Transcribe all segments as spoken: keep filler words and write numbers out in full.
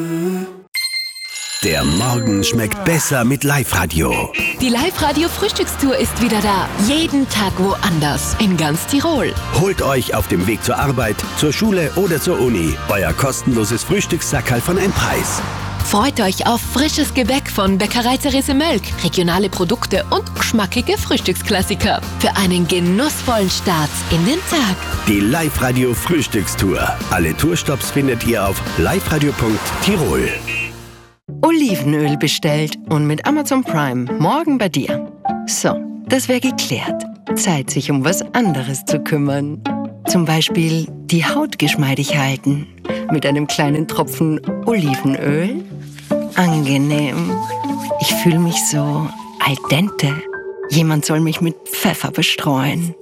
Der Morgen schmeckt besser mit Live-Radio. Die Live-Radio-Frühstückstour ist wieder da. Jeden Tag woanders in ganz Tirol. Holt euch auf dem Weg zur Arbeit, zur Schule oder zur Uni euer kostenloses Frühstückssackerl von einem Preis. Freut euch auf frisches Gebäck von Bäckerei Therese Mölk, regionale Produkte und geschmackige Frühstücksklassiker. Für einen genussvollen Start in den Tag. Die Live-Radio-Frühstückstour. Alle Tourstops findet ihr auf liveradio punkt tirol. Olivenöl bestellt und mit Amazon Prime morgen bei dir. So, das wäre geklärt. Zeit, sich um was anderes zu kümmern. Zum Beispiel die Haut geschmeidig halten. Mit einem kleinen Tropfen Olivenöl. Angenehm. Ich fühle mich so al dente. Jemand soll mich mit Pfeffer bestreuen.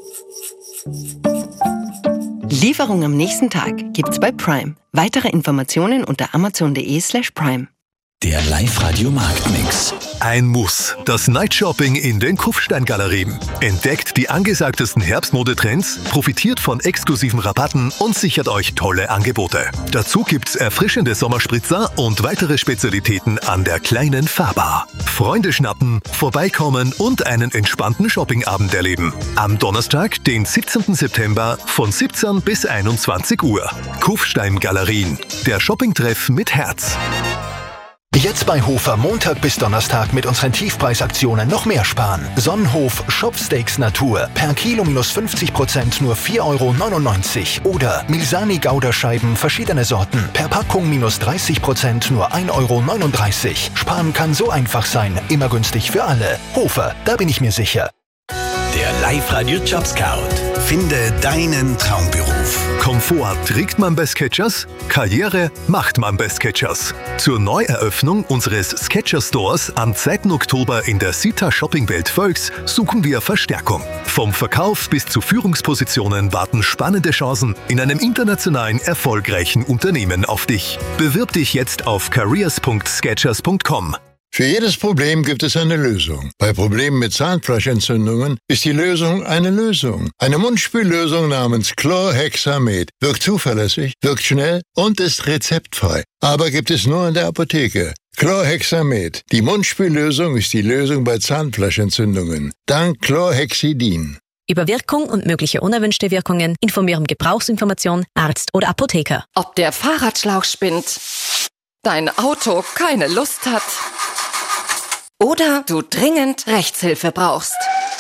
Lieferung am nächsten Tag gibt's bei Prime. Weitere Informationen unter amazon.de slash prime. Der Live-Radio-Marktmix. Ein Muss. Das Night-Shopping in den Kufstein-Galerien. Entdeckt die angesagtesten Herbstmodetrends, profitiert von exklusiven Rabatten und sichert euch tolle Angebote. Dazu gibt's erfrischende Sommerspritzer und weitere Spezialitäten an der kleinen Fahrbar. Freunde schnappen, vorbeikommen und einen entspannten Shoppingabend erleben. Am Donnerstag, den siebzehnten September von siebzehn bis einundzwanzig Uhr. Kufstein-Galerien. Der Shoppingtreff mit Herz. Jetzt bei Hofer Montag bis Donnerstag mit unseren Tiefpreisaktionen noch mehr sparen. Sonnenhof Shopsteaks Natur per Kilo minus fünfzig Prozent nur vier Euro neunundneunzig. Oder Milsani Gouda-Scheiben verschiedene Sorten per Packung minus dreißig Prozent nur ein Euro neununddreißig. Sparen kann so einfach sein, immer günstig für alle. Hofer, da bin ich mir sicher. Der Live-Radio Job Scout. Finde deinen Traumberuf. Komfort trägt man bei Skechers, Karriere macht man bei Skechers. Zur Neueröffnung unseres Skechers Stores am zweiten Oktober in der Sita Shoppingwelt Völks suchen wir Verstärkung. Vom Verkauf bis zu Führungspositionen warten spannende Chancen in einem internationalen erfolgreichen Unternehmen auf dich. Bewirb dich jetzt auf careers punkt skechers punkt com. Für jedes Problem gibt es eine Lösung. Bei Problemen mit Zahnfleischentzündungen ist die Lösung eine Lösung. Eine Mundspüllösung namens Chlorhexamet wirkt zuverlässig, wirkt schnell und ist rezeptfrei. Aber gibt es nur in der Apotheke. Chlorhexamet. Die Mundspüllösung ist die Lösung bei Zahnfleischentzündungen. Dank Chlorhexidin. Über Wirkung und mögliche unerwünschte Wirkungen informieren Gebrauchsinformation, Arzt oder Apotheker. Ob der Fahrradschlauch spinnt, dein Auto keine Lust hat oder du dringend Rechtshilfe brauchst.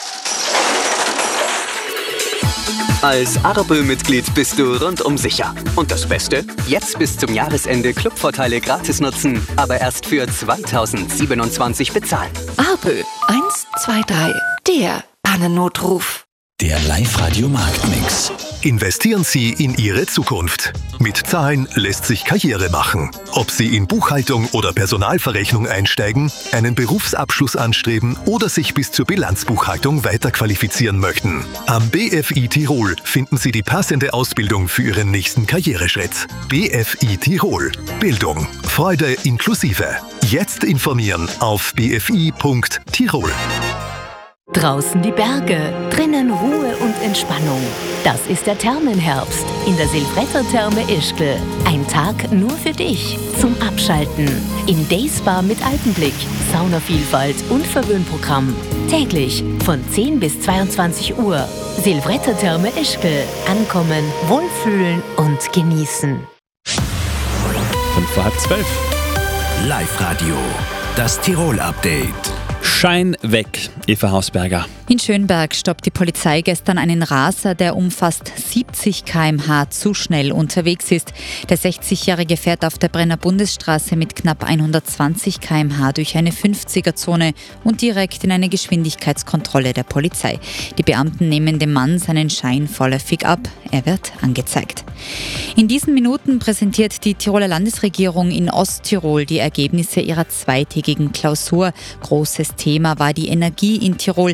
Als Arbe-Mitglied bist du rundum sicher. Und das Beste? Jetzt bis zum Jahresende Clubvorteile gratis nutzen, aber erst für zweitausendsiebenundzwanzig bezahlen. Arbe eins zwei drei, der Pannennotruf. Der Live-Radio-Marktmix. Investieren Sie in Ihre Zukunft. Mit Zahlen lässt sich Karriere machen. Ob Sie in Buchhaltung oder Personalverrechnung einsteigen, einen Berufsabschluss anstreben oder sich bis zur Bilanzbuchhaltung weiterqualifizieren möchten. Am B F I Tirol finden Sie die passende Ausbildung für Ihren nächsten Karriereschritt. B F I Tirol. Bildung. Freude inklusive. Jetzt informieren auf b f i punkt tirol. Draußen die Berge, drinnen Ruhe und Entspannung. Das ist der Thermenherbst in der Silvretter-Therme Ischgl. Ein Tag nur für dich zum Abschalten. Im Dayspa mit Alpenblick, Saunavielfalt und Verwöhnprogramm. Täglich von zehn bis zweiundzwanzig Uhr. Silvretter-Therme Ischgl. Ankommen, wohlfühlen und genießen. Fünf vor halb zwölf. Live-Radio. Das Tirol-Update. Schein weg, Eva Hausberger. In Schönberg stoppt die Polizei gestern einen Raser, der um fast siebzig Kilometer pro Stunde zu schnell unterwegs ist. Der sechzigjährige fährt auf der Brenner Bundesstraße mit knapp hundertzwanzig Kilometer pro Stunde durch eine fünfziger-Zone und direkt in eine Geschwindigkeitskontrolle der Polizei. Die Beamten nehmen dem Mann seinen Schein vorläufig ab. Er wird angezeigt. In diesen Minuten präsentiert die Tiroler Landesregierung in Osttirol die Ergebnisse ihrer zweitägigen Klausur. Großes Thema war die Energie in Tirol.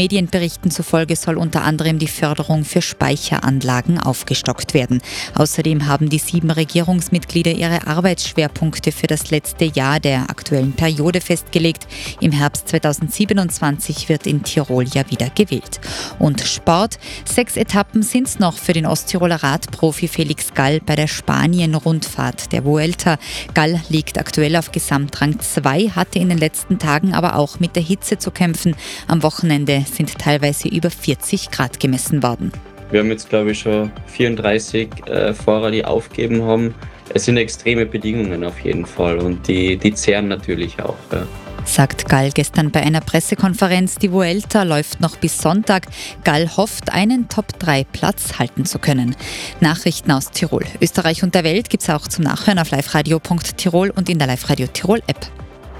Medienberichten zufolge soll unter anderem die Förderung für Speicheranlagen aufgestockt werden. Außerdem haben die sieben Regierungsmitglieder ihre Arbeitsschwerpunkte für das letzte Jahr der aktuellen Periode festgelegt. Im Herbst zweitausendsiebenundzwanzig wird in Tirol ja wieder gewählt. Und Sport. Sechs Etappen sind es noch für den Osttiroler Radprofi Felix Gall bei der Spanien-Rundfahrt der Vuelta. Gall liegt aktuell auf Gesamtrang zwei, hatte in den letzten Tagen aber auch mit der Hitze zu kämpfen. Am Wochenende sind teilweise über vierzig Grad gemessen worden. Wir haben jetzt, glaube ich, schon vierunddreißig äh, Fahrer, die aufgegeben haben. Es sind extreme Bedingungen auf jeden Fall und die, die zehren natürlich auch. Ja. Sagt Gall gestern bei einer Pressekonferenz. Die Vuelta läuft noch bis Sonntag. Gall hofft, einen Top drei Platz halten zu können. Nachrichten aus Tirol, Österreich und der Welt gibt es auch zum Nachhören auf liveradio punkt tirol und in der Live-Radio Tirol App.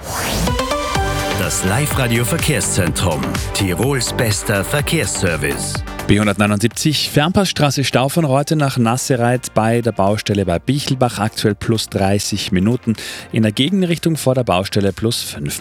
Das Live-Radio Verkehrszentrum. Tirols bester Verkehrsservice. B hundertneunundsiebzig, Fernpassstraße Stau von Reute nach Nassereit bei der Baustelle bei Bichelbach, aktuell plus dreißig Minuten. In der Gegenrichtung vor der Baustelle plus fünf